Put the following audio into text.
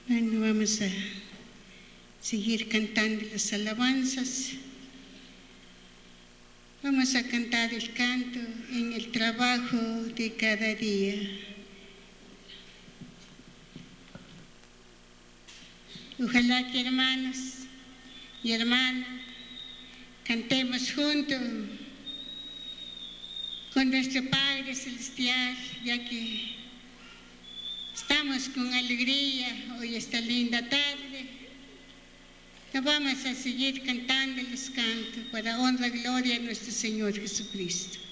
Bueno, vamos a seguir cantando las alabanzas. Vamos a cantar el canto en el trabajo de cada día. Ojalá que hermanos y hermanas cantemos juntos con nuestro Padre Celestial, ya que estamos con alegría hoy esta linda tarde. Nos vamos a seguir cantando los cantos para honra y gloria a nuestro Señor Jesucristo.